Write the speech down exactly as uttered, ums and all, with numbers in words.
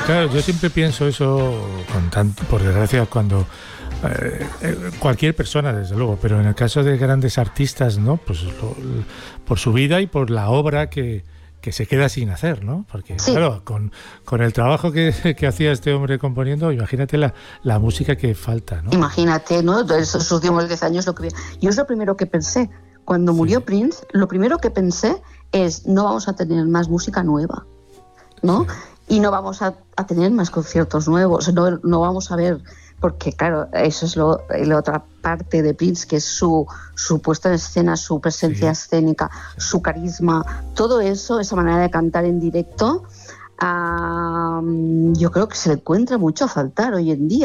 claro, yo siempre pienso eso, con tanto, por desgracia, cuando eh, eh, cualquier persona, desde luego, pero en el caso de grandes artistas, ¿no? Pues lo, por su vida y por la obra que, que se queda sin hacer, ¿no? Porque, sí. claro, con, con el trabajo que, que hacía este hombre componiendo, imagínate la, la música que falta, ¿no? Imagínate, ¿no? Esos últimos diez años lo que... Yo es lo primero que pensé. Cuando murió sí. Prince, lo primero que pensé es, no vamos a tener más música nueva, ¿no? Sí. Y no vamos a, a tener más conciertos nuevos, no, no vamos a ver, porque claro, eso es lo, la otra parte de Prince, que es su, su puesta en escena, su presencia sí. escénica, sí. su carisma, todo eso, esa manera de cantar en directo, uh, yo creo que se le encuentra mucho a faltar hoy en día.